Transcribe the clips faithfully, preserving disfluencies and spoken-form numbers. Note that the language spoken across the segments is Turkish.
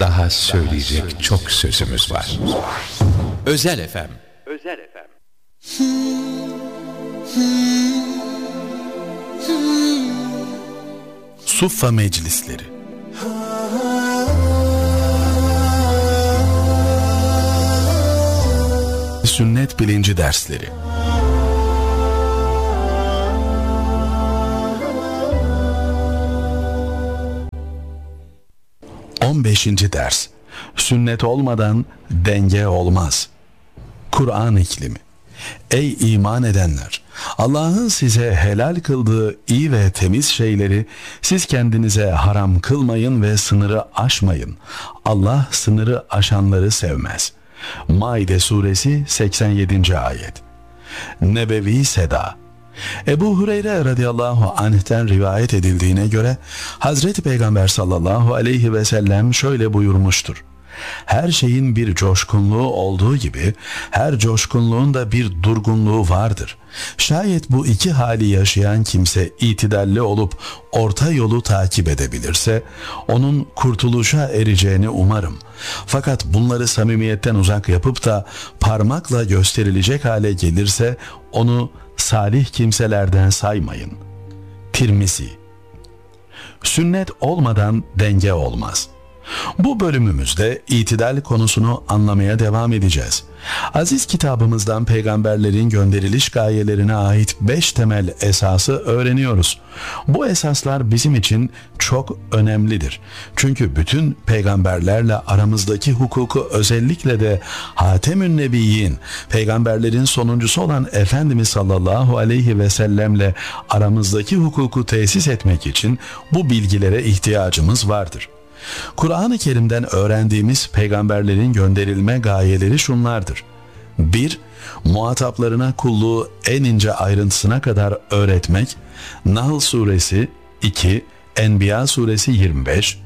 Daha söyleyecek çok sözümüz var. Özel F M. Özel F M. Suffa Meclisleri. Sünnet bilinci dersleri. on beşinci ders. Sünnet olmadan denge olmaz. Kur'an iklimi. Ey iman edenler! Allah'ın size helal kıldığı iyi ve temiz şeyleri siz kendinize haram kılmayın ve sınırı aşmayın. Allah sınırı aşanları sevmez. Maide suresi seksen yedinci ayet. Nebevi Seda. Ebu Hureyre radıyallahu anh'ten rivayet edildiğine göre Hazreti Peygamber sallallahu aleyhi ve sellem şöyle buyurmuştur: her şeyin bir coşkunluğu olduğu gibi her coşkunluğun da bir durgunluğu vardır. Şayet bu iki hali yaşayan kimse itidalli olup orta yolu takip edebilirse onun kurtuluşa ereceğini umarım. Fakat bunları samimiyetten uzak yapıp da parmakla gösterilecek hale gelirse onu salih kimselerden saymayın. Tirmizi. Sünnet olmadan denge olmaz. Bu bölümümüzde itidal konusunu anlamaya devam edeceğiz. Aziz kitabımızdan peygamberlerin gönderiliş gayelerine ait beş temel esası öğreniyoruz. Bu esaslar bizim için çok önemlidir. Çünkü bütün peygamberlerle aramızdaki hukuku, özellikle de Hatemün Nebiyyin, peygamberlerin sonuncusu olan Efendimiz sallallahu aleyhi ve sellemle aramızdaki hukuku tesis etmek için bu bilgilere ihtiyacımız vardır. Kur'an-ı Kerim'den öğrendiğimiz peygamberlerin gönderilme gayeleri şunlardır. bir Muhataplarına kulluğu en ince ayrıntısına kadar öğretmek. Nahl suresi iki, Enbiya suresi yirmi beş.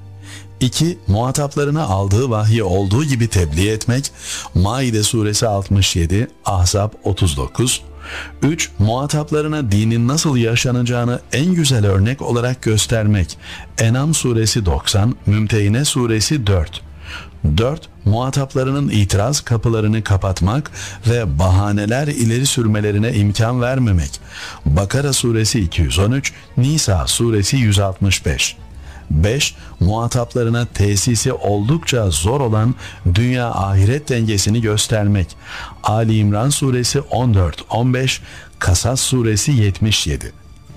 iki Muhataplarına aldığı vahyi olduğu gibi tebliğ etmek. Maide suresi altmış yedi, Ahzab otuz dokuz. üç Muhataplarına dinin nasıl yaşanacağını en güzel örnek olarak göstermek. En'am suresi doksan, Mümtehine suresi dört. dört Muhataplarının itiraz kapılarını kapatmak ve bahaneler ileri sürmelerine imkan vermemek. Bakara suresi iki yüz on üç, Nisa suresi yüz altmış beş. beş Muhataplarına tesisi oldukça zor olan dünya ahiret dengesini göstermek. Ali İmran suresi on dört on beş, Kasas suresi yetmiş yedi.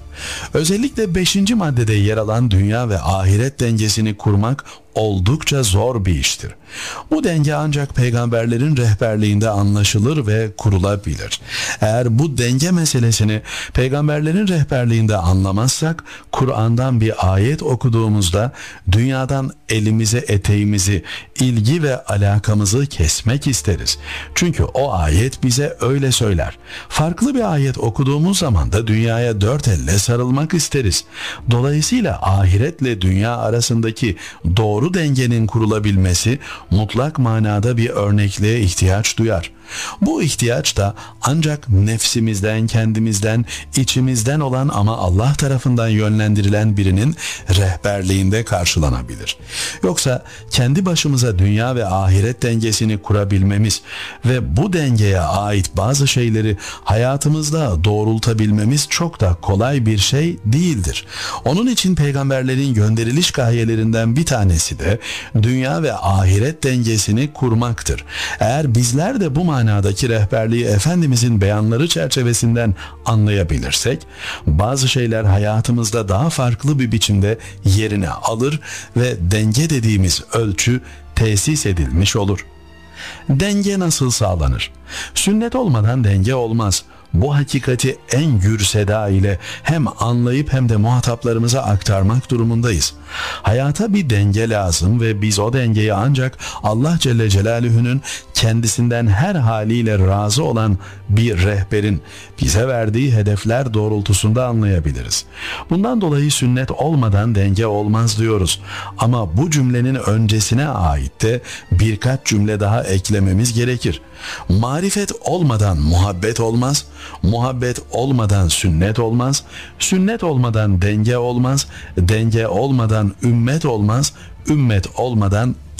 Özellikle beşinci maddede yer alan dünya ve ahiret dengesini kurmak oldukça zor bir iştir. Bu denge ancak peygamberlerin rehberliğinde anlaşılır ve kurulabilir. Eğer bu denge meselesini peygamberlerin rehberliğinde anlamazsak, Kur'an'dan bir ayet okuduğumuzda dünyadan elimizi, eteğimizi, ilgi ve alakamızı kesmek isteriz. Çünkü o ayet bize öyle söyler. Farklı bir ayet okuduğumuz zaman da dünyaya dört elle sarılmak isteriz. Dolayısıyla ahiretle dünya arasındaki doğru dengenin kurulabilmesi mutlak manada bir örnekliğe ihtiyaç duyar. Bu ihtiyaç da ancak nefsimizden, kendimizden, içimizden olan ama Allah tarafından yönlendirilen birinin rehberliğinde karşılanabilir. Yoksa kendi başımıza dünya ve ahiret dengesini kurabilmemiz ve bu dengeye ait bazı şeyleri hayatımızda doğrultabilmemiz çok da kolay bir şey değildir. Onun için peygamberlerin gönderiliş gayelerinden bir tanesi de dünya ve ahiret dengesini kurmaktır. Eğer bizler de bu manadaki rehberliği Efendimizin beyanları çerçevesinden anlayabilirsek, bazı şeyler hayatımızda daha farklı bir biçimde yerini alır ve denge dediğimiz ölçü tesis edilmiş olur. Denge nasıl sağlanır? Sünnet olmadan denge olmaz. Bu hakikati en gür seda ile hem anlayıp hem de muhataplarımıza aktarmak durumundayız. Hayata bir denge lazım ve biz o dengeyi ancak Allah Celle Celaluhu'nun kendisinden her haliyle razı olan bir rehberin bize verdiği hedefler doğrultusunda anlayabiliriz. Bundan dolayı sünnet olmadan denge olmaz diyoruz. Ama bu cümlenin öncesine ait de birkaç cümle daha eklememiz gerekir. Marifet olmadan muhabbet olmaz, muhabbet olmadan sünnet olmaz, sünnet olmadan denge olmaz, denge olmadan ümmet olmaz, ümmet olmadan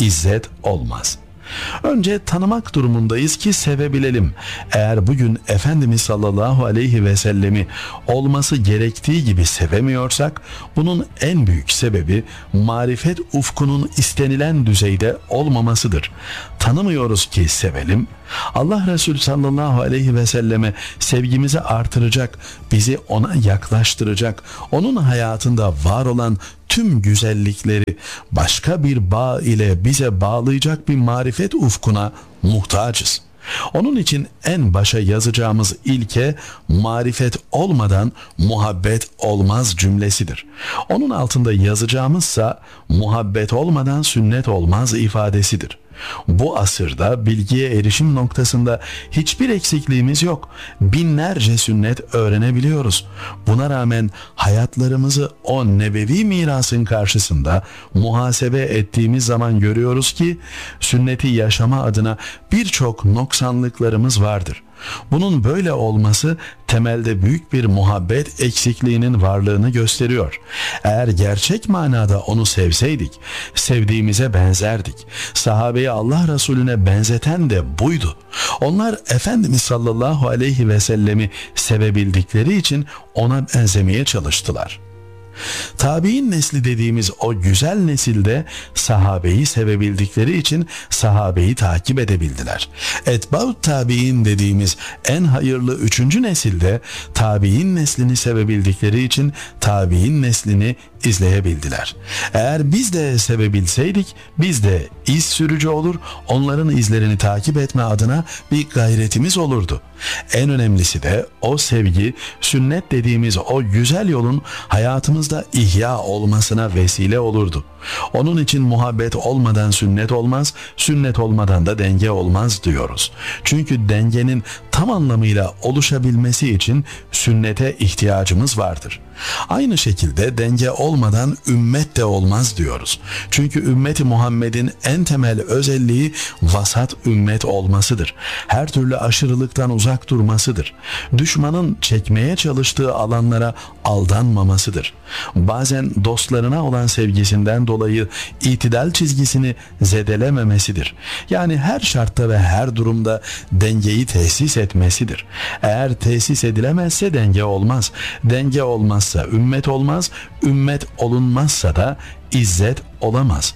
izzet olmaz. Önce tanımak durumundayız ki sevebilelim. Eğer bugün Efendimiz sallallahu aleyhi ve sellemi olması gerektiği gibi sevemiyorsak, bunun en büyük sebebi marifet ufkunun istenilen düzeyde olmamasıdır. Tanımıyoruz ki sevelim. Allah Resulü sallallahu aleyhi ve selleme sevgimizi artıracak, bizi ona yaklaştıracak, onun hayatında var olan tüm güzellikleri başka bir bağ ile bize bağlayacak bir marifet ufkuna muhtacız. Onun için en başa yazacağımız ilke marifet olmadan muhabbet olmaz cümlesidir. Onun altında yazacağımızsa muhabbet olmadan sünnet olmaz ifadesidir. Bu asırda bilgiye erişim noktasında hiçbir eksikliğimiz yok. Binlerce sünnet öğrenebiliyoruz. Buna rağmen hayatlarımızı o nebevi mirasın karşısında muhasebe ettiğimiz zaman görüyoruz ki sünneti yaşama adına birçok noksanlıklarımız vardır. Bunun böyle olması temelde büyük bir muhabbet eksikliğinin varlığını gösteriyor. Eğer gerçek manada onu sevseydik, sevdiğimize benzerdik. Sahabeyi Allah Resulüne benzeten de buydu. Onlar Efendimiz sallallahu aleyhi ve sellemi sevebildikleri için ona benzemeye çalıştılar. Tabi'in nesli dediğimiz o güzel nesilde sahabeyi sevebildikleri için sahabeyi takip edebildiler. Etba'ut tabi'in dediğimiz en hayırlı üçüncü nesilde tabi'in neslini sevebildikleri için tabi'in neslini izleyebildiler. Eğer biz de sevebilseydik biz de iz sürücü olur, onların izlerini takip etme adına bir gayretimiz olurdu. En önemlisi de o sevgi, sünnet dediğimiz o güzel yolun hayatımızda ihya olmasına vesile olurdu. Onun için muhabbet olmadan sünnet olmaz, sünnet olmadan da denge olmaz diyoruz. Çünkü dengenin tam anlamıyla oluşabilmesi için sünnete ihtiyacımız vardır. Aynı şekilde denge olmadan ümmet de olmaz diyoruz. Çünkü ümmeti Muhammed'in en temel özelliği vasat ümmet olmasıdır. Her türlü aşırılıktan uzak durmasıdır. Düşmanın çekmeye çalıştığı alanlara aldanmamasıdır. Bazen dostlarına olan sevgisinden dolayı itidal çizgisini zedelememesidir. Yani her şartta ve her durumda dengeyi tesis etmesidir. Eğer tesis edilemezse denge olmaz. Denge olmazsa ümmet olmaz, ümmet olunmazsa da izzet olamaz.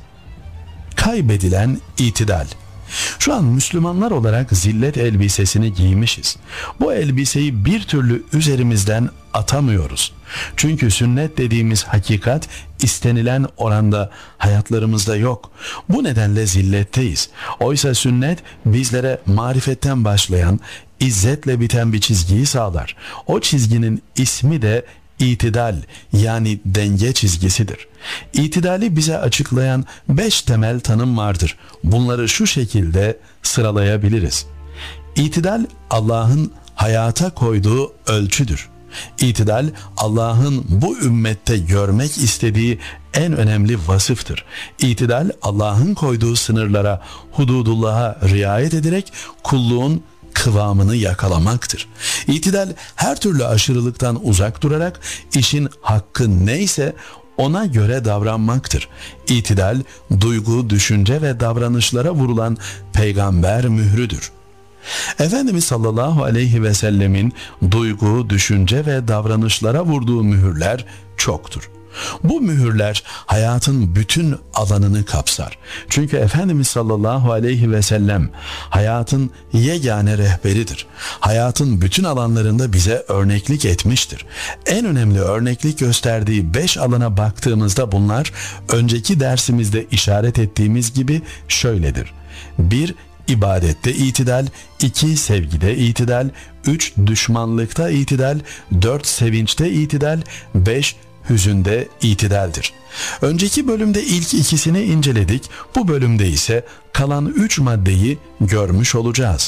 Kaybedilen itidal. Şu an Müslümanlar olarak zillet elbisesini giymişiz. Bu elbiseyi bir türlü üzerimizden atamıyoruz. Çünkü sünnet dediğimiz hakikat istenilen oranda hayatlarımızda yok. Bu nedenle zilletteyiz. Oysa sünnet bizlere marifetten başlayan, izzetle biten bir çizgiyi sağlar. O çizginin ismi de İtidal, yani denge çizgisidir. İtidali bize açıklayan beş temel tanım vardır. Bunları şu şekilde sıralayabiliriz. İtidal Allah'ın hayata koyduğu ölçüdür. İtidal Allah'ın bu ümmette görmek istediği en önemli vasıftır. İtidal Allah'ın koyduğu sınırlara, hududullah'a riayet ederek kulluğun kıvamını yakalamaktır. İtidal her türlü aşırılıktan uzak durarak işin hakkı neyse ona göre davranmaktır. İtidal duygu, düşünce ve davranışlara vurulan peygamber mührüdür. Efendimiz sallallahu aleyhi ve sellemin duygu, düşünce ve davranışlara vurduğu mühürler çoktur. Bu mühürler hayatın bütün alanını kapsar. Çünkü Efendimiz sallallahu aleyhi ve sellem hayatın yegane rehberidir. Hayatın bütün alanlarında bize örneklik etmiştir. En önemli örneklik gösterdiği beş alana baktığımızda bunlar önceki dersimizde işaret ettiğimiz gibi şöyledir. bir İbadette itidal, iki sevgide itidal, üç düşmanlıkta itidal, dört sevinçte itidal, beş hüzünde itidaldir. Önceki bölümde ilk ikisini inceledik. Bu bölümde ise kalan üç maddeyi görmüş olacağız.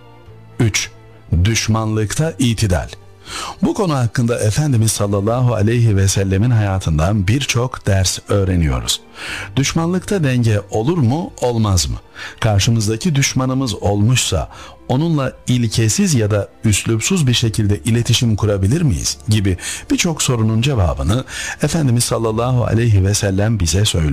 üç. Düşmanlıkta itidal. Bu konu hakkında Efendimiz sallallahu aleyhi ve sellemin hayatından birçok ders öğreniyoruz. Düşmanlıkta denge olur mu, olmaz mı? Karşımızdaki düşmanımız olmuşsa onunla ilkesiz ya da üslupsuz bir şekilde iletişim kurabilir miyiz gibi birçok sorunun cevabını Efendimiz sallallahu aleyhi ve sellem bize söylüyor.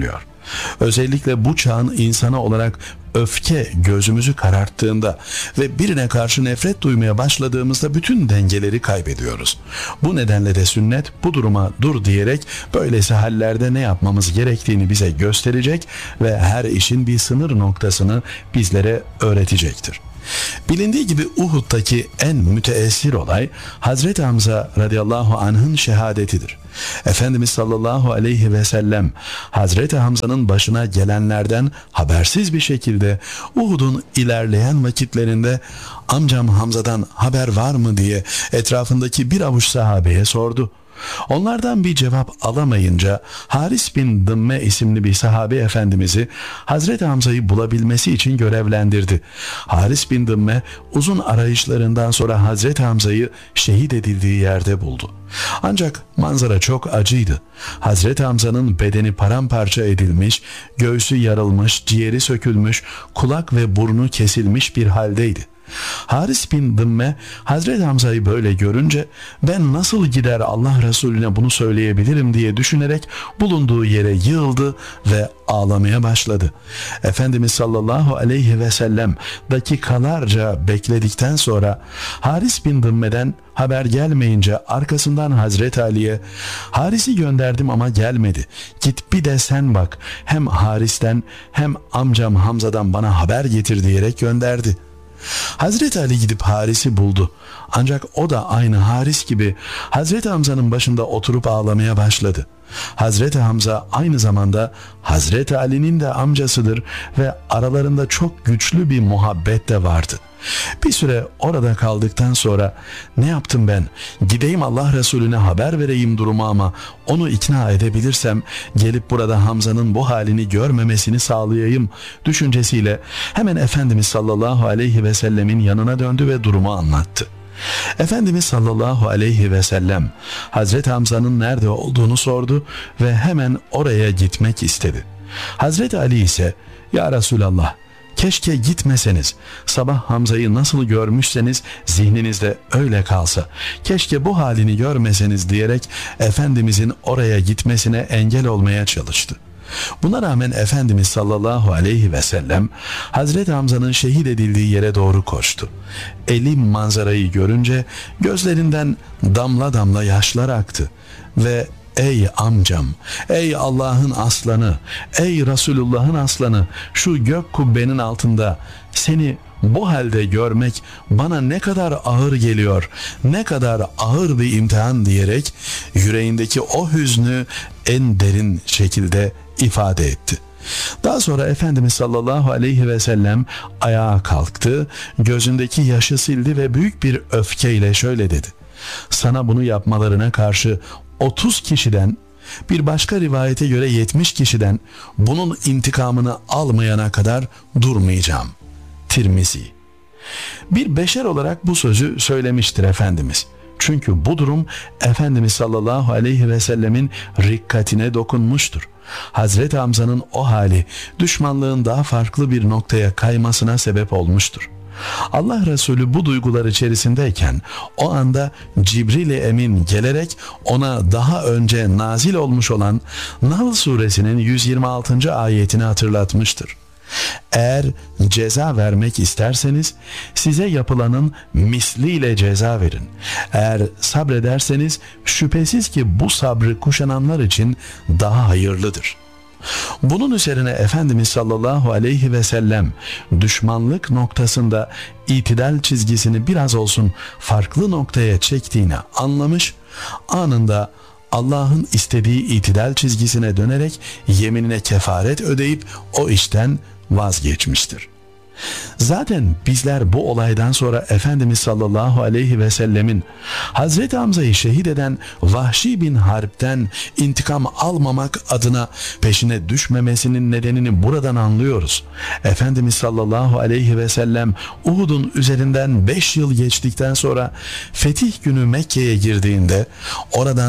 Özellikle bu çağın insanı olarak öfke gözümüzü kararttığında ve birine karşı nefret duymaya başladığımızda bütün dengeleri kaybediyoruz. Bu nedenle de sünnet bu duruma dur diyerek böylesi hallerde ne yapmamız gerektiğini bize gösterecek ve her işin bir sınır noktasını bizlere öğretecektir. Bilindiği gibi Uhud'daki en müteessir olay Hazreti Hamza radıyallahu anh'ın şehadetidir. Efendimiz sallallahu aleyhi ve sellem Hazreti Hamza'nın başına gelenlerden habersiz bir şekilde Uhud'un ilerleyen vakitlerinde amcam Hamza'dan haber var mı diye etrafındaki bir avuç sahabeye sordu. Onlardan bir cevap alamayınca Haris bin Dımme isimli bir sahabe efendimizi Hazreti Hamza'yı bulabilmesi için görevlendirdi. Haris bin Dımme uzun arayışlarından sonra Hazreti Hamza'yı şehit edildiği yerde buldu. Ancak manzara çok acıydı. Hazreti Hamza'nın bedeni paramparça edilmiş, göğsü yarılmış, ciğeri sökülmüş, kulak ve burnu kesilmiş bir haldeydi. Haris bin Dımme Hazreti Hamza'yı böyle görünce ben nasıl gider Allah Resulüne bunu söyleyebilirim diye düşünerek bulunduğu yere yığıldı ve ağlamaya başladı. Efendimiz sallallahu aleyhi ve sellem dakikalarca bekledikten sonra Haris bin Dımme'den haber gelmeyince arkasından Hazreti Ali'ye Haris'i gönderdim ama gelmedi. Git bir de sen bak, hem Haris'ten hem amcam Hamza'dan bana haber getir diyerek gönderdi. Hazreti Ali gidip Haris'i buldu. Ancak o da aynı Haris gibi Hazreti Hamza'nın başında oturup ağlamaya başladı. Hazreti Hamza aynı zamanda Hazreti Ali'nin de amcasıdır ve aralarında çok güçlü bir muhabbet de vardı. Bir süre orada kaldıktan sonra ne yaptım ben? Gideyim Allah Resulüne haber vereyim durumu ama onu ikna edebilirsem gelip burada Hamza'nın bu halini görmemesini sağlayayım düşüncesiyle hemen Efendimiz sallallahu aleyhi ve sellemin yanına döndü ve durumu anlattı. Efendimiz sallallahu aleyhi ve sellem Hazreti Hamza'nın nerede olduğunu sordu ve hemen oraya gitmek istedi. Hazreti Ali ise ya Resulallah, keşke gitmeseniz, sabah Hamza'yı nasıl görmüşseniz zihninizde öyle kalsa, keşke bu halini görmeseniz diyerek Efendimizin oraya gitmesine engel olmaya çalıştı. Buna rağmen Efendimiz sallallahu aleyhi ve sellem Hazreti Hamza'nın şehit edildiği yere doğru koştu. Elim manzarayı görünce gözlerinden damla damla yaşlar aktı ve ey amcam, ey Allah'ın aslanı, ey Resulullah'ın aslanı, şu gök kubbenin altında seni bu halde görmek bana ne kadar ağır geliyor, ne kadar ağır bir imtihan diyerek yüreğindeki o hüznü en derin şekilde ifade etti. Daha sonra Efendimiz sallallahu aleyhi ve sellem ayağa kalktı, gözündeki yaşı sildi ve büyük bir öfkeyle şöyle dedi: sana bunu yapmalarına karşı otuz kişiden, bir başka rivayete göre yetmiş kişiden bunun intikamını almayana kadar durmayacağım. Tirmizi. Bir beşer olarak bu sözü söylemiştir Efendimiz. Çünkü bu durum Efendimiz sallallahu aleyhi ve sellemin rikkatine dokunmuştur. Hazreti Hamza'nın o hali düşmanlığın daha farklı bir noktaya kaymasına sebep olmuştur. Allah Resulü bu duygular içerisindeyken o anda Cibril-i Emin gelerek ona daha önce nazil olmuş olan Nahl suresinin yüz yirmi altıncı ayetini hatırlatmıştır. Eğer ceza vermek isterseniz size yapılanın misliyle ceza verin. Eğer sabrederseniz şüphesiz ki bu sabrı kuşananlar için daha hayırlıdır. Bunun üzerine Efendimiz sallallahu aleyhi ve sellem düşmanlık noktasında itidal çizgisini biraz olsun farklı noktaya çektiğini anlamış, anında Allah'ın istediği itidal çizgisine dönerek yeminine kefaret ödeyip o işten vazgeçmiştir. Zaten bizler bu olaydan sonra Efendimiz sallallahu aleyhi ve sellemin Hazreti Hamza'yı şehit eden Vahşi bin Harp'ten intikam almamak adına peşine düşmemesinin nedenini buradan anlıyoruz. Efendimiz sallallahu aleyhi ve sellem Uhud'un üzerinden beş yıl geçtikten sonra fetih günü Mekke'ye girdiğinde oradan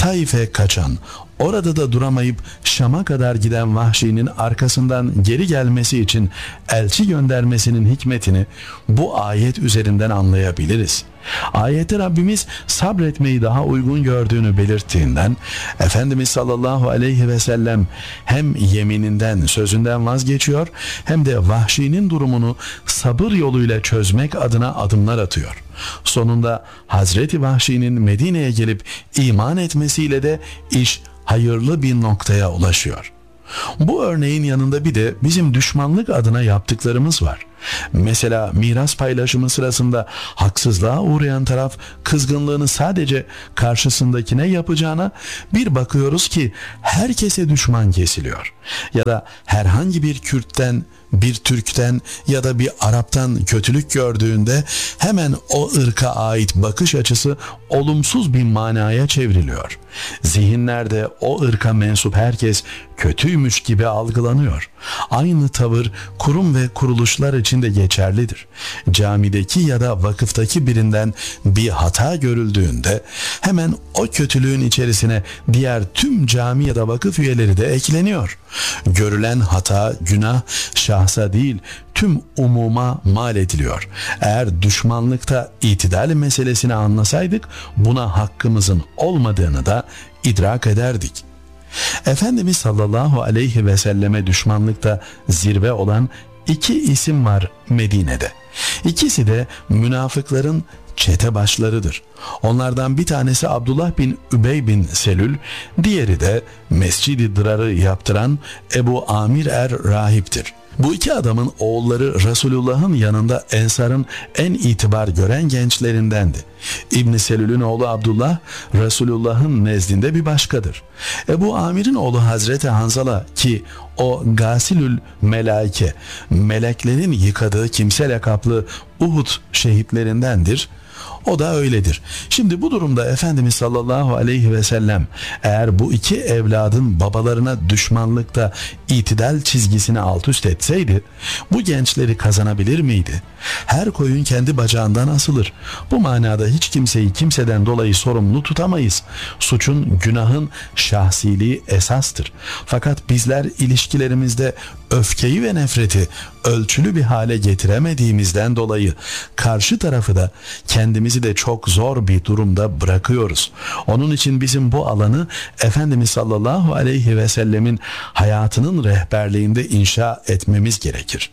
Taif'e kaçan, orada da duramayıp Şam'a kadar giden Vahşi'nin arkasından geri gelmesi için elçi göndermesinin hikmetini bu ayet üzerinden anlayabiliriz. Ayette Rabbimiz sabretmeyi daha uygun gördüğünü belirttiğinden Efendimiz sallallahu aleyhi ve sellem hem yemininden, sözünden vazgeçiyor hem de Vahşi'nin durumunu sabır yoluyla çözmek adına adımlar atıyor. Sonunda Hazreti Vahşi'nin Medine'ye gelip iman etmesiyle de iş hayırlı bir noktaya ulaşıyor. Bu örneğin yanında bir de bizim düşmanlık adına yaptıklarımız var. Mesela miras paylaşımı sırasında haksızlığa uğrayan taraf kızgınlığını sadece karşısındakine yapacağına bir bakıyoruz ki herkese düşman kesiliyor. Ya da herhangi bir Kürt'ten, bir Türk'ten ya da bir Arap'tan kötülük gördüğünde hemen o ırka ait bakış açısı olumsuz bir manaya çevriliyor. Zihinlerde o ırka mensup herkes kötüymüş gibi algılanıyor. Aynı tavır kurum ve kuruluşlar için de geçerlidir. Camideki ya da vakıftaki birinden bir hata görüldüğünde hemen o kötülüğün içerisine diğer tüm cami ya da vakıf üyeleri de ekleniyor. Görülen hata, günah şahsa değil tüm umuma mal ediliyor. Eğer düşmanlıkta itidal meselesini anlasaydık buna hakkımızın olmadığını da idrak ederdik. Efendimiz sallallahu aleyhi ve selleme düşmanlıkta zirve olan iki isim var Medine'de. İkisi de münafıkların çete başlarıdır. Onlardan bir tanesi Abdullah bin Übey bin Selül, diğeri de Mescid-i Dırar'ı yaptıran Ebu Amir er-Rahip'tir. Bu iki adamın oğulları Resulullah'ın yanında Ensar'ın en itibar gören gençlerindendi. İbn Selül'ün oğlu Abdullah Resulullah'ın nezdinde bir başkadır. Ebu Amir'in oğlu Hazreti Hanzala ki o Gasilül Melaike, meleklerin yıkadığı kimse lakaplı Uhud şehitlerindendir. O da öyledir. Şimdi bu durumda Efendimiz sallallahu aleyhi ve sellem eğer bu iki evladın babalarına düşmanlıkta itidal çizgisini alt üst etseydi bu gençleri kazanabilir miydi? Her koyun kendi bacağından asılır. Bu manada hiç kimseyi kimseden dolayı sorumlu tutamayız. Suçun, günahın şahsiliği esastır. Fakat bizler ilişkilerimizde öfkeyi ve nefreti ölçülü bir hale getiremediğimizden dolayı karşı tarafı da kendimizi de çok zor bir durumda bırakıyoruz. Onun için bizim bu alanı Efendimiz sallallahu aleyhi ve sellemin hayatının rehberliğinde inşa etmemiz gerekir.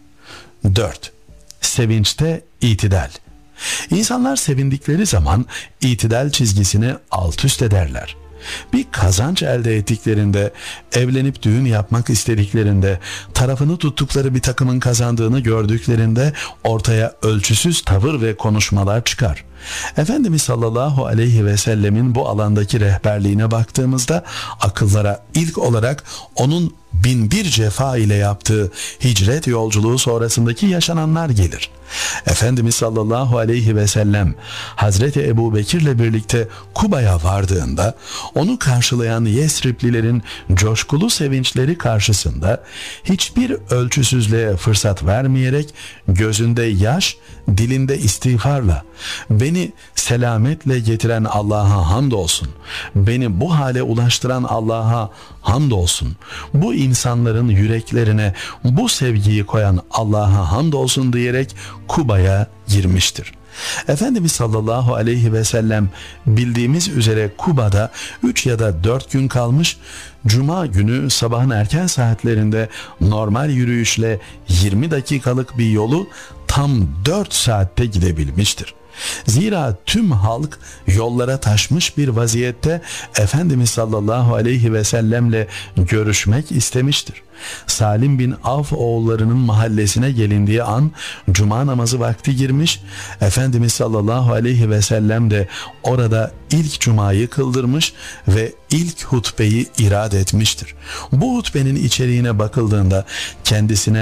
dört. Sevinçte itidal. İnsanlar sevindikleri zaman itidal çizgisini alt üst ederler. Bir kazanç elde ettiklerinde, evlenip düğün yapmak istediklerinde, tarafını tuttukları bir takımın kazandığını gördüklerinde ortaya ölçüsüz tavır ve konuşmalar çıkar. Efendimiz sallallahu aleyhi ve sellemin bu alandaki rehberliğine baktığımızda akıllara ilk olarak onun bin bir cefa ile yaptığı hicret yolculuğu sonrasındaki yaşananlar gelir. Efendimiz sallallahu aleyhi ve sellem Hazreti Ebu Bekir'le birlikte Kuba'ya vardığında onu karşılayan Yesriplilerin coşkulu sevinçleri karşısında hiçbir ölçüsüzlüğe fırsat vermeyerek gözünde yaş, dilinde istiğfarla beni selametle getiren Allah'a hamdolsun, beni bu hale ulaştıran Allah'a hamdolsun, bu insanların yüreklerine bu sevgiyi koyan Allah'a hamdolsun diyerek Kuba'ya girmiştir. Efendimiz sallallahu aleyhi ve sellem bildiğimiz üzere Kuba'da üç ya da dört gün kalmış, Cuma günü sabahın erken saatlerinde normal yürüyüşle yirmi dakikalık bir yolu tam dört saatte gidebilmiştir. Zira tüm halk yollara taşmış bir vaziyette Efendimiz sallallahu aleyhi ve sellemle görüşmek istemiştir. Salim bin Avf oğullarının mahallesine gelindiği an cuma namazı vakti girmiş, Efendimiz sallallahu aleyhi ve sellem de orada ilk cumayı kıldırmış ve ilk hutbeyi irad etmiştir. Bu hutbenin içeriğine bakıldığında kendisine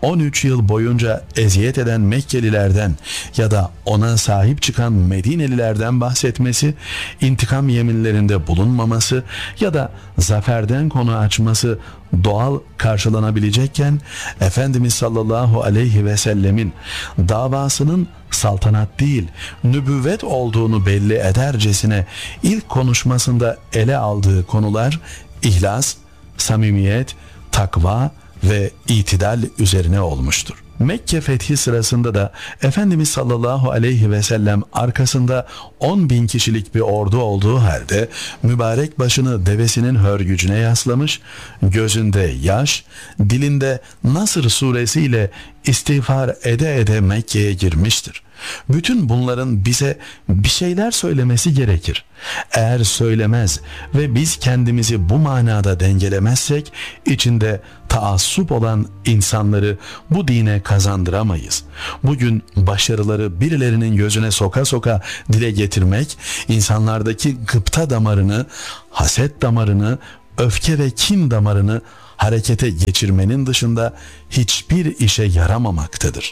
on üç yıl boyunca eziyet eden Mekkelilerden ya da ona sahip çıkan Medinelilerden bahsetmesi, intikam yeminlerinde bulunmaması ya da zaferden konu açması doğal karşılanabilecekken, Efendimiz sallallahu aleyhi ve sellemin davasının saltanat değil nübüvvet olduğunu belli edercesine ilk konuşmasında ele aldığı konular ihlas, samimiyet, takva ve itidal üzerine olmuştur. Mekke fethi sırasında da Efendimiz sallallahu aleyhi ve sellem arkasında on bin kişilik bir ordu olduğu halde mübarek başını devesinin hörgücüne yaslamış, gözünde yaş, dilinde Nasr suresiyle istiğfar ede ede Mekke'ye girmiştir. Bütün bunların bize bir şeyler söylemesi gerekir. Eğer söylemez ve biz kendimizi bu manada dengelemezsek, içinde taassup olan insanları bu dine kazandıramayız. Bugün başarıları birilerinin gözüne soka soka dile getirmek, insanlardaki gıpta damarını, haset damarını, öfke ve kin damarını harekete geçirmenin dışında hiçbir işe yaramamaktadır.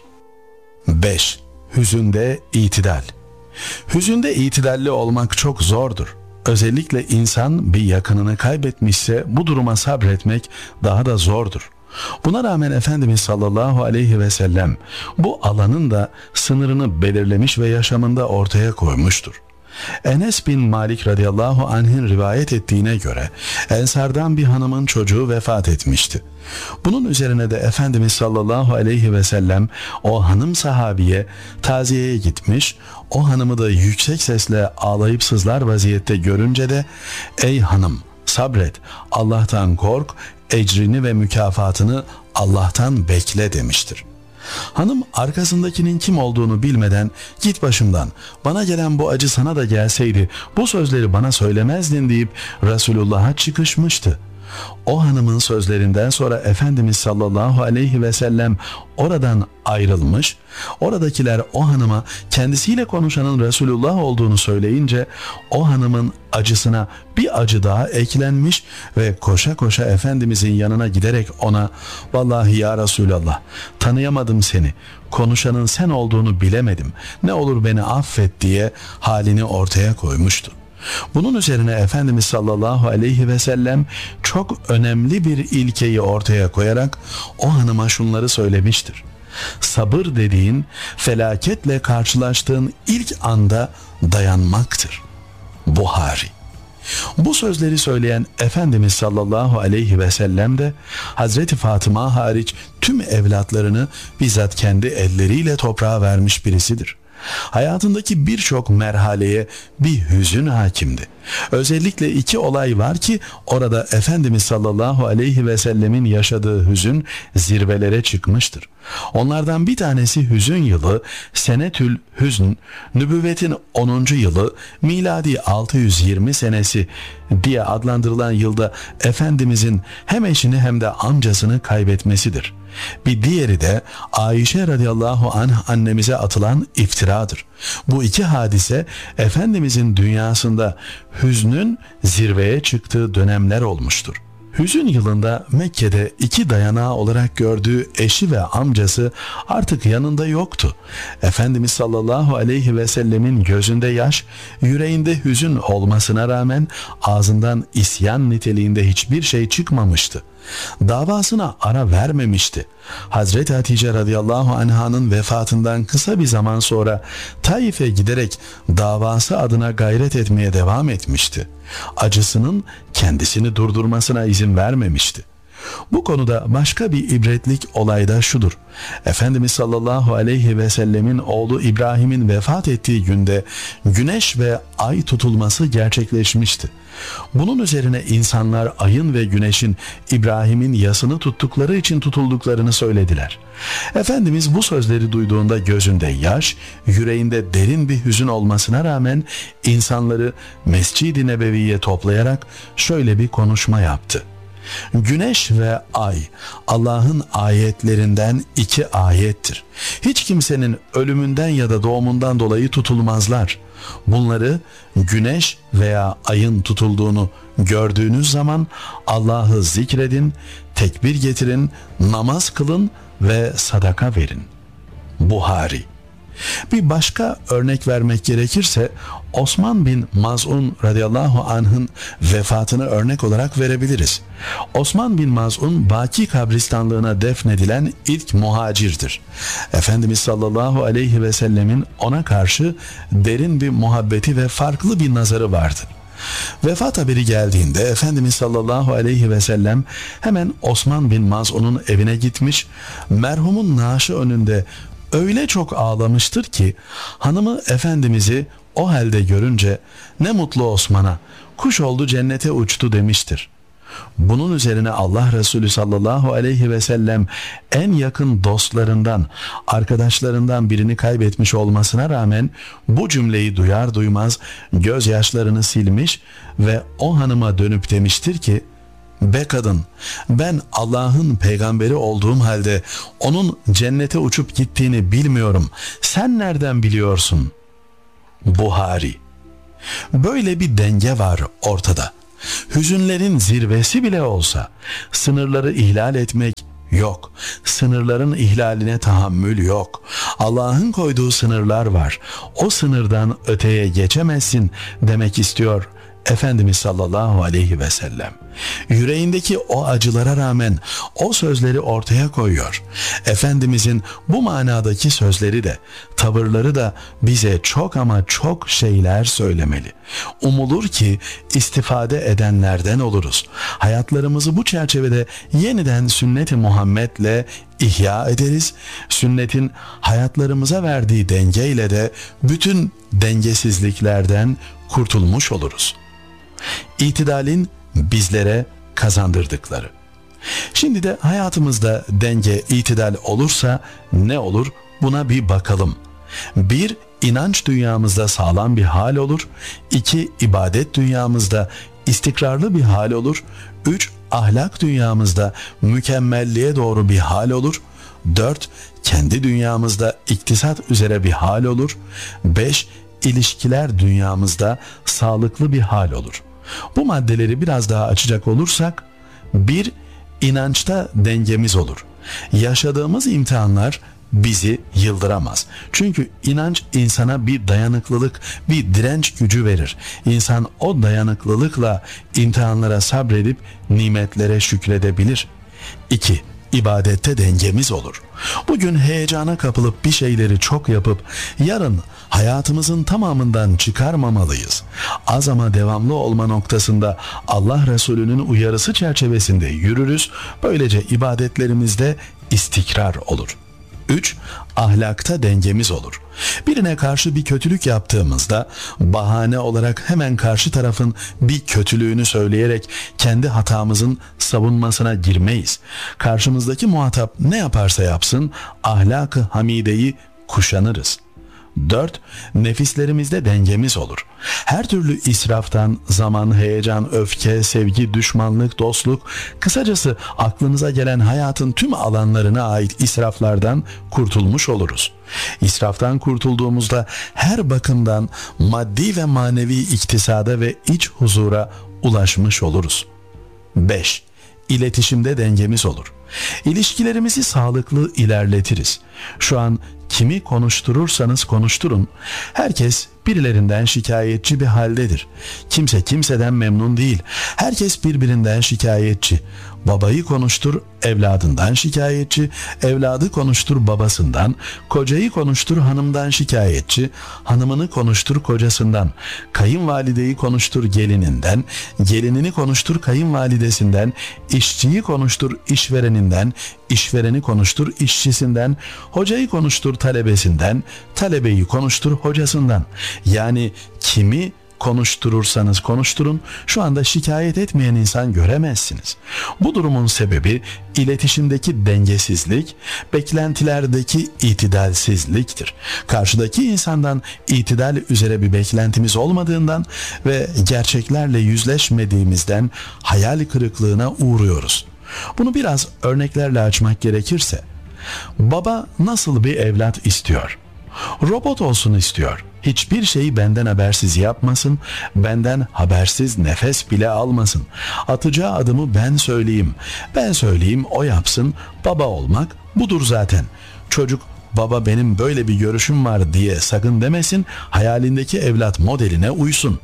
beş. Hüzünde itidal. Hüzünde itidalli olmak çok zordur. Özellikle insan bir yakınını kaybetmişse bu duruma sabretmek daha da zordur. Buna rağmen Efendimiz sallallahu aleyhi ve sellem bu alanın da sınırını belirlemiş ve yaşamında ortaya koymuştur. Enes bin Malik radıyallahu anh'in rivayet ettiğine göre Ensardan bir hanımın çocuğu vefat etmişti. Bunun üzerine de Efendimiz sallallahu aleyhi ve sellem o hanım sahabiye taziyeye gitmiş, o hanımı da yüksek sesle ağlayıp sızlar vaziyette görünce de "Ey hanım, sabret, Allah'tan kork, ecrini ve mükafatını Allah'tan bekle" demiştir. Hanım arkasındakinin kim olduğunu bilmeden "Git başımdan, bana gelen bu acı sana da gelseydi bu sözleri bana söylemezdin" deyip Resulullah'a çıkışmıştı. O hanımın sözlerinden sonra Efendimiz sallallahu aleyhi ve sellem oradan ayrılmış, oradakiler o hanıma kendisiyle konuşanın Resulullah olduğunu söyleyince o hanımın acısına bir acı daha eklenmiş ve koşa koşa Efendimizin yanına giderek ona "Vallahi ya Resulallah, tanıyamadım seni, konuşanın sen olduğunu bilemedim, ne olur beni affet" diye halini ortaya koymuştu. Bunun üzerine Efendimiz sallallahu aleyhi ve sellem çok önemli bir ilkeyi ortaya koyarak o hanıma şunları söylemiştir: sabır dediğin felaketle karşılaştığın ilk anda dayanmaktır. Buhari. Bu sözleri söyleyen Efendimiz sallallahu aleyhi ve sellem de Hazreti Fatıma hariç tüm evlatlarını bizzat kendi elleriyle toprağa vermiş birisidir. Hayatındaki birçok merhaleye bir hüzün hakimdi. Özellikle iki olay var ki orada Efendimiz sallallahu aleyhi ve sellemin yaşadığı hüzün zirvelere çıkmıştır. Onlardan bir tanesi hüzün yılı Senetül Hüzn, nübüvvetin onuncu yılı miladi altı yüz yirmi senesi diye adlandırılan yılda Efendimizin hem eşini hem de amcasını kaybetmesidir. Bir diğeri de Ayşe radıyallahu anh annemize atılan iftiradır. Bu iki hadise Efendimizin dünyasında hüznün zirveye çıktığı dönemler olmuştur. Hüzün yılında Mekke'de iki dayanağı olarak gördüğü eşi ve amcası artık yanında yoktu. Efendimiz sallallahu aleyhi ve sellemin gözünde yaş, yüreğinde hüzün olmasına rağmen ağzından isyan niteliğinde hiçbir şey çıkmamıştı. Davasına ara vermemişti. Hazreti Hatice radıyallahu anh'ın vefatından kısa bir zaman sonra Taif'e giderek davası adına gayret etmeye devam etmişti. Acısının kendisini durdurmasına izin vermemişti. Bu konuda başka bir ibretlik olay da şudur: Efendimiz sallallahu aleyhi ve sellemin oğlu İbrahim'in vefat ettiği günde güneş ve ay tutulması gerçekleşmişti. Bunun üzerine insanlar ayın ve güneşin İbrahim'in yasını tuttukları için tutulduklarını söylediler. Efendimiz bu sözleri duyduğunda gözünde yaş, yüreğinde derin bir hüzün olmasına rağmen insanları Mescid-i Nebevi'ye toplayarak şöyle bir konuşma yaptı: Güneş ve ay Allah'ın ayetlerinden iki ayettir. Hiç kimsenin ölümünden ya da doğumundan dolayı tutulmazlar. Bunları güneş veya ayın tutulduğunu gördüğünüz zaman Allah'ı zikredin, tekbir getirin, namaz kılın ve sadaka verin. Buhari. Bir başka örnek vermek gerekirse Osman bin Maz'un radıyallahu anh'ın vefatını örnek olarak verebiliriz. Osman bin Maz'un Baki kabristanlığına defnedilen ilk muhacirdir. Efendimiz sallallahu aleyhi ve sellemin ona karşı derin bir muhabbeti ve farklı bir nazarı vardı. Vefat haberi geldiğinde Efendimiz sallallahu aleyhi ve sellem hemen Osman bin Maz'un'un evine gitmiş, merhumun naaşı önünde öyle çok ağlamıştır ki hanımı Efendimiz'i o halde görünce "Ne mutlu Osman'a, kuş oldu cennete uçtu" demiştir. Bunun üzerine Allah Resulü sallallahu aleyhi ve sellem en yakın dostlarından, arkadaşlarından birini kaybetmiş olmasına rağmen bu cümleyi duyar duymaz gözyaşlarını silmiş ve o hanıma dönüp demiştir ki "Be kadın, ben Allah'ın peygamberi olduğum halde onun cennete uçup gittiğini bilmiyorum. Sen nereden biliyorsun?" Buhari. Böyle bir denge var ortada. Hüzünlerin zirvesi bile olsa sınırları ihlal etmek yok. Sınırların ihlaline tahammül yok. Allah'ın koyduğu sınırlar var. O sınırdan öteye geçemezsin demek istiyor Efendimiz sallallahu aleyhi ve sellem. Yüreğindeki o acılara rağmen o sözleri ortaya koyuyor. Efendimizin bu manadaki sözleri de, tavırları da bize çok ama çok şeyler söylemeli. Umulur ki istifade edenlerden oluruz. Hayatlarımızı bu çerçevede yeniden sünnet-i Muhammed'le ihya ederiz. Sünnetin hayatlarımıza verdiği dengeyle de bütün dengesizliklerden kurtulmuş oluruz. İtidalin bizlere kazandırdıkları. Şimdi de hayatımızda denge, itidal olursa ne olur? Buna bir bakalım. Bir, inanç dünyamızda sağlam bir hal olur. İki, ibadet dünyamızda istikrarlı bir hal olur. Üç, ahlak dünyamızda mükemmelliğe doğru bir hal olur. Dört, kendi dünyamızda iktisat üzere bir hal olur. Beş, ilişkiler dünyamızda sağlıklı bir hal olur. Bu maddeleri biraz daha açacak olursak, bir, inançta dengemiz olur. Yaşadığımız imtihanlar bizi yıldıramaz. Çünkü inanç insana bir dayanıklılık, bir direnç gücü verir. İnsan o dayanıklılıkla imtihanlara sabredip nimetlere şükredebilir. İki, ibadette dengemiz olur. Bugün heyecana kapılıp bir şeyleri çok yapıp yarın hayatımızın tamamından çıkarmamalıyız. Az ama devamlı olma noktasında Allah Resulü'nün uyarısı çerçevesinde yürürüz. Böylece ibadetlerimizde istikrar olur. Üç, ahlakta dengemiz olur. Birine karşı bir kötülük yaptığımızda bahane olarak hemen karşı tarafın bir kötülüğünü söyleyerek kendi hatamızın savunmasına girmeyiz. Karşımızdaki muhatap ne yaparsa yapsın ahlak-ı hamideyi kuşanırız. Dört, nefislerimizde dengemiz olur. Her türlü israftan zaman, heyecan, öfke, sevgi, düşmanlık, dostluk, kısacası aklınıza gelen hayatın tüm alanlarına ait israflardan kurtulmuş oluruz. İsraftan kurtulduğumuzda her bakımdan maddi ve manevi iktisada ve iç huzura ulaşmış oluruz. Beş, İletişimde dengemiz olur. İlişkilerimizi sağlıklı ilerletiriz. Şu an kimi konuşturursanız konuşturun, herkes birilerinden şikayetçi bir haldedir. Kimse kimseden memnun değil. Herkes birbirinden şikayetçi. Babayı konuştur, evladından şikayetçi. Evladı konuştur, babasından. Kocayı konuştur, hanımdan şikayetçi. Hanımını konuştur, kocasından. Kayınvalideyi konuştur, gelininden. Gelinini konuştur, kayınvalidesinden. İşçiyi konuştur, işvereninden. İşvereni konuştur, işçisinden. Hocayı konuştur, talebesinden. Talebeyi konuştur, hocasından. Yani kimi konuşturursanız konuşturun, şu anda şikayet etmeyen insan göremezsiniz. Bu durumun sebebi iletişimdeki dengesizlik, beklentilerdeki itidalsizliktir. Karşıdaki insandan itidal üzere bir beklentimiz olmadığından ve gerçeklerle yüzleşmediğimizden hayal kırıklığına uğruyoruz. Bunu biraz örneklerle açmak gerekirse, baba nasıl bir evlat istiyor? Robot olsun istiyor. hiçbir şeyi benden habersiz yapmasın, benden habersiz nefes bile almasın. Atacağı adımı ben söyleyeyim, ben söyleyeyim o yapsın. Baba olmak budur zaten. Çocuk baba benim böyle bir görüşüm var diye sakın demesin, hayalindeki evlat modeline uysun.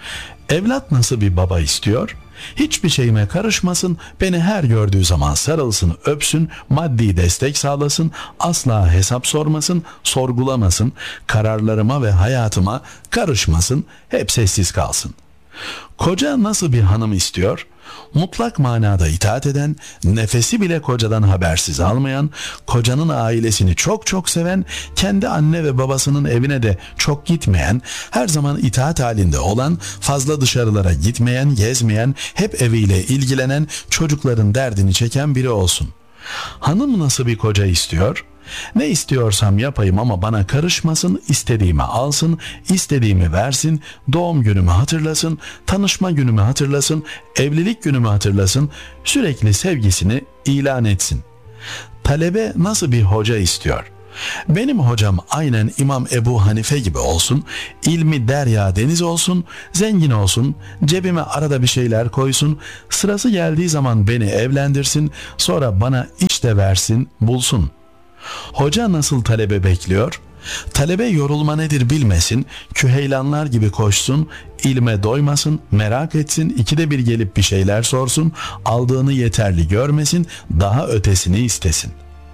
Evlat nasıl bir baba istiyor? Hiçbir şeyime karışmasın, beni her gördüğü zaman sarılsın, öpsün, maddi destek sağlasın, asla hesap sormasın, sorgulamasın, kararlarıma ve hayatıma karışmasın, hep sessiz kalsın. Koca nasıl bir hanım istiyor? Mutlak manada itaat eden, nefesi bile kocadan habersiz almayan, kocanın ailesini çok çok seven, kendi anne ve babasının evine de çok gitmeyen, her zaman itaat halinde olan, fazla dışarılara gitmeyen, gezmeyen, hep eviyle ilgilenen, çocukların derdini çeken biri olsun. Hanım nasıl bir koca istiyor? Ne istiyorsam yapayım ama bana karışmasın, istediğimi alsın, istediğimi versin, doğum günümü hatırlasın, tanışma günümü hatırlasın, evlilik günümü hatırlasın, sürekli sevgisini ilan etsin. Talebe nasıl bir hoca istiyor? Benim hocam aynen İmam Ebu Hanife gibi olsun, ilmi derya deniz olsun, zengin olsun, cebime arada bir şeyler koysun, sırası geldiği zaman beni evlendirsin, sonra bana iş de versin, bulsun. Hoca nasıl talebe bekliyor? Talebe yorulma nedir bilmesin, küheylanlar gibi koşsun, ilme doymasın, merak etsin, ikide bir gelip bir şeyler sorsun, aldığını yeterli görmesin, daha ötesini istesin.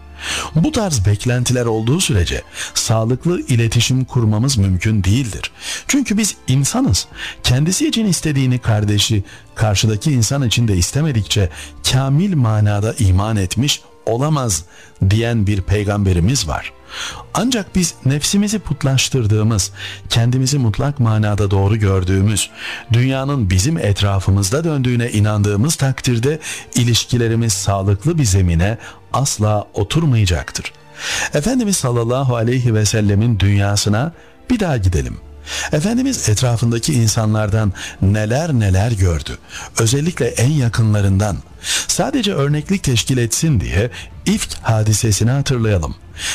Bu tarz beklentiler olduğu sürece sağlıklı iletişim kurmamız mümkün değildir. Çünkü biz insanız. Kendisi için istediğini kardeşi, karşıdaki insan için de istemedikçe kamil manada iman etmiş olamaz diyen bir peygamberimiz var. Ancak biz nefsimizi putlaştırdığımız, kendimizi mutlak manada doğru gördüğümüz, dünyanın bizim etrafımızda döndüğüne inandığımız takdirde ilişkilerimiz sağlıklı bir zemine asla oturmayacaktır. Efendimiz sallallahu aleyhi ve sellemin dünyasına bir daha gidelim. Efendimiz etrafındaki insanlardan neler neler gördü. Özellikle en yakınlarından. Sadece örneklik teşkil etsin diye İfk hadisesini hatırlayalım.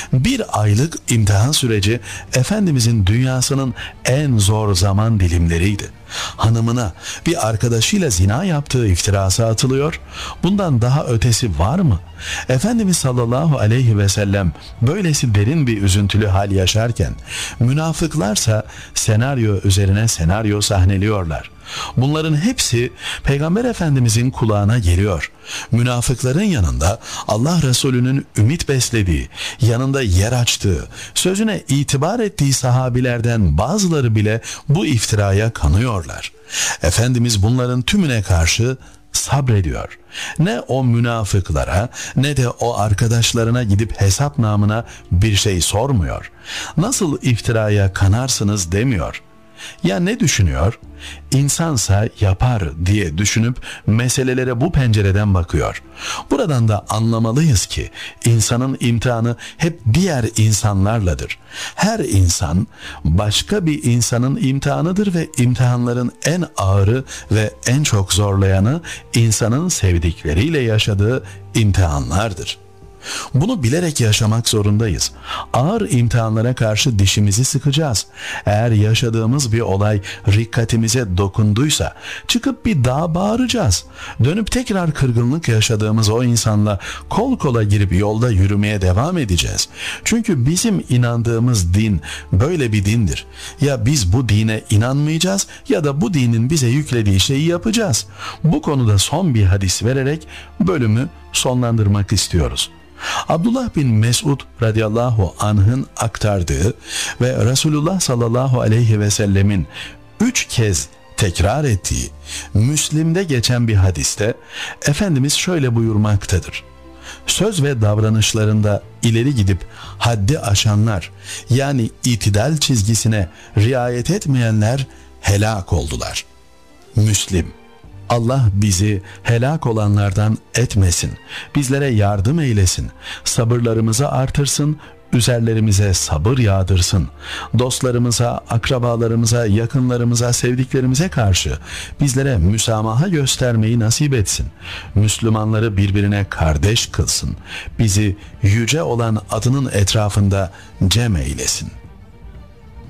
Bir aylık imtihan süreci Efendimizin dünyasının en zor zaman dilimleriydi. Hanımına bir arkadaşıyla zina yaptığı iftirası atılıyor. Bundan daha ötesi var mı? Efendimiz sallallahu aleyhi ve sellem böylesi derin bir üzüntülü hal yaşarken, münafıklarsa senaryo üzerine senaryo sahneliyorlar. Bunların hepsi Peygamber Efendimizin kulağına geliyor. Münafıkların yanında Allah Resulü'nün ümit beslediği, yanında yer açtığı, sözüne itibar ettiği sahabilerden bazıları bile bu iftiraya kanıyorlar. Efendimiz bunların tümüne karşı sabrediyor. Ne o münafıklara ne de o arkadaşlarına gidip hesap namına bir şey sormuyor. Nasıl iftiraya kanarsınız demiyor. Ya ne düşünüyor? İnsansa yapar diye düşünüp meselelere bu pencereden bakıyor. Buradan da anlamalıyız ki insanın imtihanı hep diğer insanlarladır. Her insan başka bir insanın imtihanıdır ve imtihanların en ağırı ve en çok zorlayanı insanın sevdikleriyle yaşadığı imtihanlardır. Bunu bilerek yaşamak zorundayız. Ağır imtihanlara karşı dişimizi sıkacağız. Eğer yaşadığımız bir olay rikkatimize dokunduysa çıkıp bir daha bağıracağız. Dönüp tekrar kırgınlık yaşadığımız o insanla kol kola girip yolda yürümeye devam edeceğiz. Çünkü bizim inandığımız din böyle bir dindir. Ya biz bu dine inanmayacağız ya da bu dinin bize yüklediği şeyi yapacağız. Bu konuda son bir hadis vererek bölümü sonlandırmak istiyoruz. Abdullah bin Mesud radıyallahu anh'ın aktardığı ve Resulullah sallallahu aleyhi ve sellemin üç kez tekrar ettiği Müslim'de geçen bir hadiste Efendimiz şöyle buyurmaktadır. Söz ve davranışlarında ileri gidip haddi aşanlar, yani itidal çizgisine riayet etmeyenler helak oldular. Müslim. Allah bizi helak olanlardan etmesin, bizlere yardım eylesin, sabırlarımızı artırsın, üzerlerimize sabır yağdırsın, dostlarımıza, akrabalarımıza, yakınlarımıza, sevdiklerimize karşı bizlere müsamaha göstermeyi nasip etsin, Müslümanları birbirine kardeş kılsın, bizi yüce olan adının etrafında cem eylesin.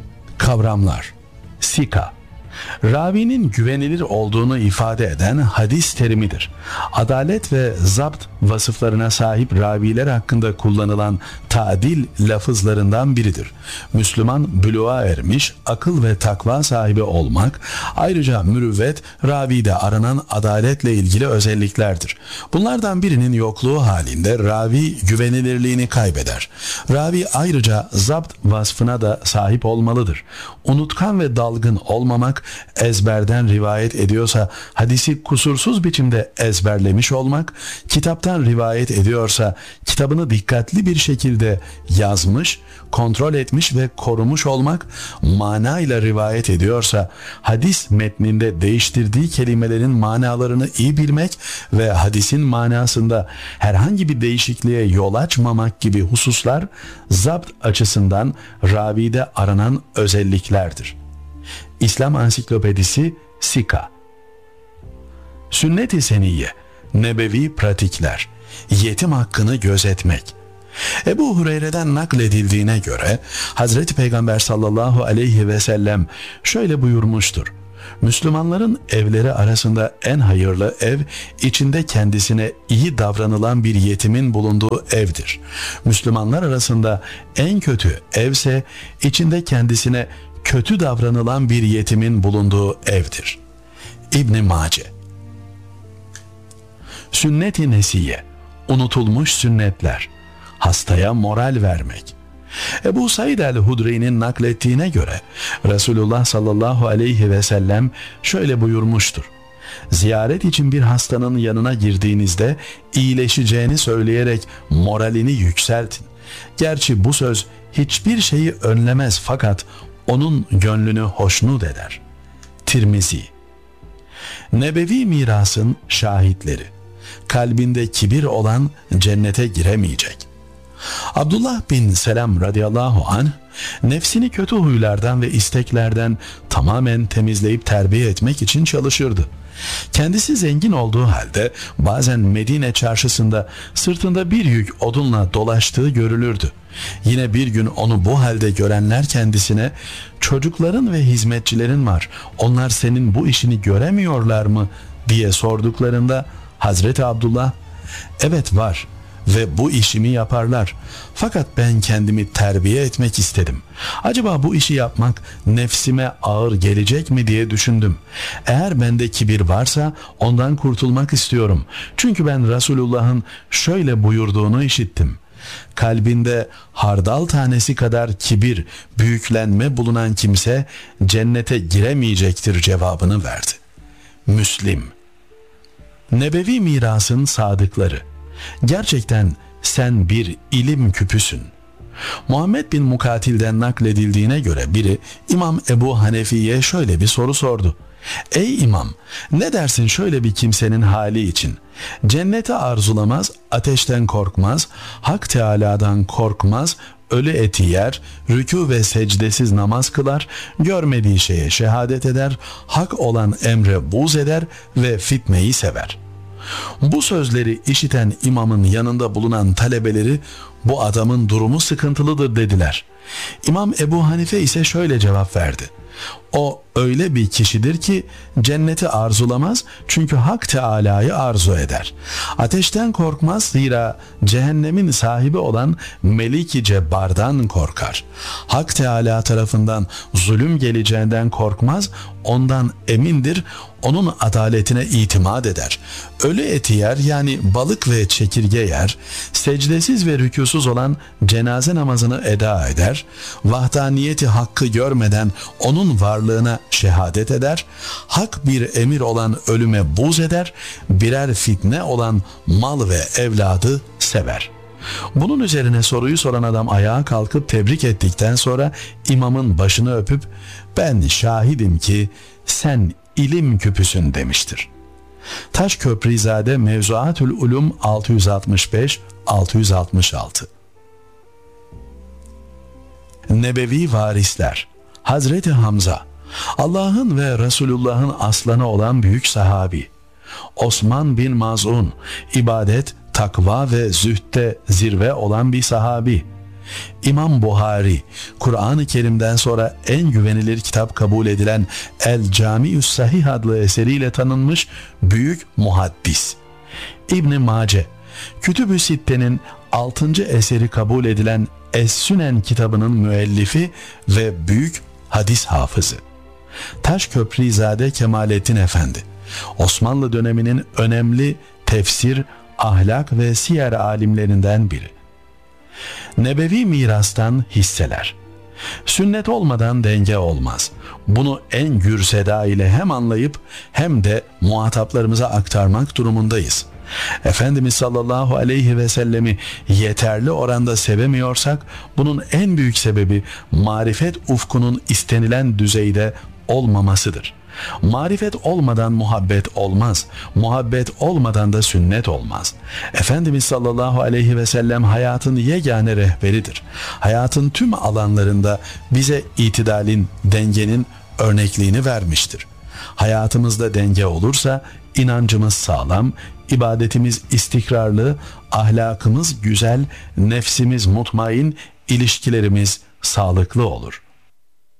Kavramlar. Sika, ravinin güvenilir olduğunu ifade eden hadis terimidir. Adalet ve zapt vasıflarına sahip raviler hakkında kullanılan tadil lafızlarından biridir. Müslüman buluğa ermiş, akıl ve takva sahibi olmak, ayrıca mürüvvet, ravide aranan adaletle ilgili özelliklerdir. Bunlardan birinin yokluğu halinde ravi güvenilirliğini kaybeder. Ravi ayrıca zapt vasfına da sahip olmalıdır. Unutkan ve dalgın olmamak, ezberden rivayet ediyorsa hadisi kusursuz biçimde ezberlemiş olmak, kitaptan rivayet ediyorsa kitabını dikkatli bir şekilde yazmış, kontrol etmiş ve korumuş olmak, manayla rivayet ediyorsa hadis metninde değiştirdiği kelimelerin manalarını iyi bilmek ve hadisin manasında herhangi bir değişikliğe yol açmamak gibi hususlar zapt açısından ravide aranan özelliklerdir. İslam Ansiklopedisi Sika. Sünnet-i seniyye, nebevi pratikler, yetim hakkını gözetmek. Ebu Hureyre'den nakledildiğine göre Hazreti Peygamber sallallahu aleyhi ve sellem şöyle buyurmuştur: Müslümanların evleri arasında en hayırlı ev, içinde kendisine iyi davranılan bir yetimin bulunduğu evdir. Müslümanlar arasında en kötü evse, içinde kendisine kötü davranılan bir yetimin bulunduğu evdir. İbn Mace. Sünnet-i nesiye, unutulmuş sünnetler, hastaya moral vermek. Ebu Said el-Hudri'nin naklettiğine göre Resulullah sallallahu aleyhi ve sellem şöyle buyurmuştur: Ziyaret için bir hastanın yanına girdiğinizde iyileşeceğini söyleyerek moralini yükseltin. Gerçi bu söz hiçbir şeyi önlemez fakat onun gönlünü hoşnut eder. Tirmizi. Nebevi mirasın şahitleri. Kalbinde kibir olan cennete giremeyecek. Abdullah bin Selam radıyallahu anh, nefsini kötü huylardan ve isteklerden tamamen temizleyip terbiye etmek için çalışırdı. Kendisi zengin olduğu halde bazen Medine çarşısında sırtında bir yük odunla dolaştığı görülürdü. Yine bir gün onu bu halde görenler kendisine "Çocukların ve hizmetçilerin var, onlar senin bu işini göremiyorlar mı?" diye sorduklarında Hazreti Abdullah, "Evet var ve bu işimi yaparlar. Fakat ben kendimi terbiye etmek istedim. Acaba bu işi yapmak nefsime ağır gelecek mi diye düşündüm. Eğer bende kibir varsa ondan kurtulmak istiyorum. Çünkü ben Resulullah'ın şöyle buyurduğunu işittim. Kalbinde hardal tanesi kadar kibir, büyüklenme bulunan kimse cennete giremeyecektir" cevabını verdi. Müslim. Nebevi mirasın sadıkları. Gerçekten sen bir ilim küpüsün. Muhammed bin Mukatil'den nakledildiğine göre biri İmam Ebu Hanefi'ye şöyle bir soru sordu: "Ey imam, ne dersin şöyle bir kimsenin hali için? Cenneti arzulamaz, ateşten korkmaz, Hak Teâlâ'dan korkmaz, ölü eti yer, rükû ve secdesiz namaz kılar, görmediği şeye şehadet eder, hak olan emre buğz eder ve fitneyi sever." Bu sözleri işiten imamın yanında bulunan talebeleri "Bu adamın durumu sıkıntılıdır" dediler. İmam Ebu Hanife ise şöyle cevap verdi: "O öyle bir kişidir ki cenneti arzulamaz çünkü Hak Teâlâ'yı arzu eder. Ateşten korkmaz zira cehennemin sahibi olan Melik-i Cebbar'dan korkar. Hak Teâlâ tarafından zulüm geleceğinden korkmaz, ondan emindir, onun adaletine itimat eder. Ölü eti yer, yani balık ve çekirge yer, secdesiz ve rükûsuz olan cenaze namazını eda eder, vahdaniyeti hakkı görmeden onun varlığına şehadet eder, hak bir emir olan ölüme buğz eder, birer fitne olan mal ve evladı sever." Bunun üzerine soruyu soran adam ayağa kalkıp tebrik ettikten sonra imamın başını öpüp "Ben şahidim ki sen ilim küpüsün" demiştir. Taşköprüzade Mevzuatül Ulum altı yüz altmış beş altı yüz altmış altı. Nebevi varisler. Hazreti Hamza, Allah'ın ve Resulullah'ın aslanı olan büyük sahabi. Osman bin Maz'un, ibadet, takva ve zühtte zirve olan bir sahabi. İmam Buhari, Kur'an-ı Kerim'den sonra en güvenilir kitap kabul edilen El Camiü's Sahih adlı eseriyle tanınmış büyük muhaddis. İbn Mace, Kütüb-ü Sitte'nin altıncı eseri kabul edilen Es-Sünen kitabının müellifi ve büyük hadis hafızı. Taşköprüzade Kemalettin Efendi, Osmanlı döneminin önemli tefsir, ahlak ve siyer alimlerinden biri. Nebevi mirastan hisseler. Sünnet olmadan denge olmaz. Bunu en gür seda ile hem anlayıp hem de muhataplarımıza aktarmak durumundayız. Efendimiz sallallahu aleyhi ve sellemi yeterli oranda sevemiyorsak bunun en büyük sebebi marifet ufkunun istenilen düzeyde olmamasıdır. Marifet olmadan muhabbet olmaz. Muhabbet olmadan da sünnet olmaz. Efendimiz sallallahu aleyhi ve sellem hayatın yegane rehberidir. Hayatın tüm alanlarında bize itidalin, dengenin örnekliğini vermiştir. Hayatımızda denge olursa inancımız sağlam, ibadetimiz istikrarlı, ahlakımız güzel, nefsimiz mutmain, ilişkilerimiz sağlıklı olur.